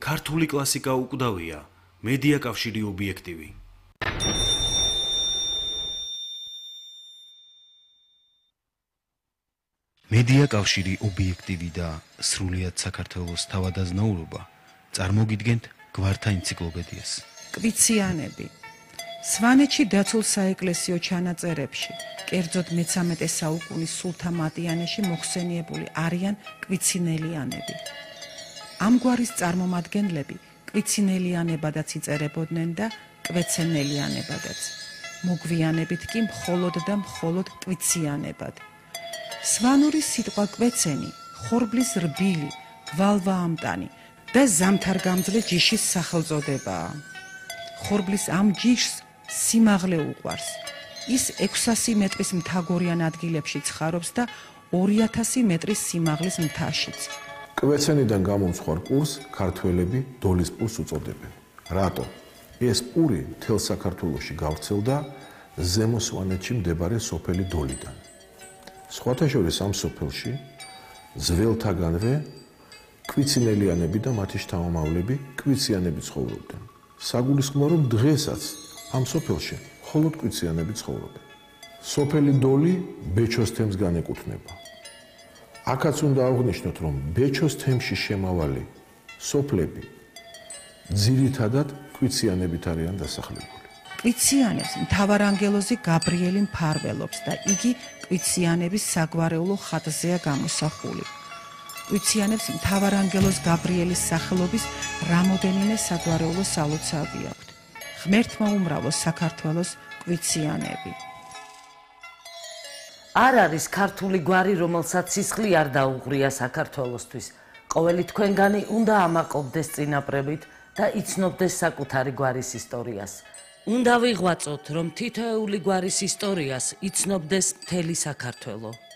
ქართული კლასიკა უკვდავია, მედია კავშირი ობიექტივი. მედია კავშირი ობიექტივი და სრულიად საქართველოს თავადაზნაურობა წარმოგიდგენთ გვართა ენციკლოპედიას. კვიციანები. სვანეთში დაცულ საეკლესიო ჩანაწერებში, კერძოდ მე-13 საუკუნის სულთამატიანეში მოხსენიებული არიან კვიცინელიანები. ამ გვარის წარმომადგენლები კვიცინელიანებადაც იწერებოდნენ და კვეცენელიანებადაც. მოგვიანებით კი მხოლოდ და მხოლოდ კვიციანებად. სვანური სიტყვა კვეცენი, ხორბლის რბილი, გვალვაამტანი და ზამთარგამძლე ჯიშის სახელწოდებაა. ხორბლის ამ ჯიშს სიმაღლე უყვარს. ის 600 მეტრის მთაგორიან ადგილებში ცხარობს და 2000 მეტრის სიმაღლის მთაშიც. კვეცენიდან გამომცხვარ პურს ქართველები დოლის პურს უწოდებენ. რატო? ეს პური მთელ საქართველოში გავრცელდა ზემო სვანეთში მდებარე სოფელი დოლიდან. სხვათა შორის ამ სოფელში ძველთაგანვე კვიცინელიანები და მათი შთამომავლები კვიციანები ცხოვრობდნენ. საგულისხმოა, რომ დღესაც ამ სოფელში მხოლოდ კვიციანები ცხოვრობენ. სოფელი დოლი ბეჩოს თემს განეკუთვნება. აქაც უნდა აღვნიშნოთ, რომ ბეჩოს თემში შემავალი სოფლები ძირითადად კვიციანებით არიან დასახლებული. კვიციანებს მთავარანგელოზი გაბრიელი მფარველობს და იგი კვიციანების საგვარეულო ხატზეა გამოსახული. კვიციანებს მთავარანგელოზ გაბრიელის სახელობის რამოდენიმე საგვარეულო სალოცავი აქვთ. ღმერთმა უმრავლო საქართველოს კვიციანები. არ არის ქართული გვარი, რომელსაც სისხლი არ დაუღრია საქართველოსთვის. ყოველი თქვენგანი უნდა ამაყობდეს წინაპრებით და იცნობდეს საკუთარი გვარის ისტორიას. უნდა ვიღვაწოთ, რომ თითოეული გვარის ისტორიას იცნობდეს მთელი საქართველო.